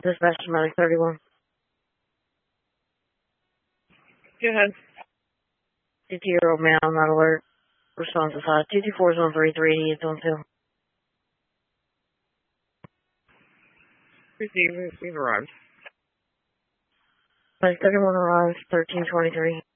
Dispatch Medic 31. Go ahead. 50-year-old male, not alert. Response is hot. 224 zone 33, zone 2. Receive. We've arrived. Medic 31 arrives, 1323.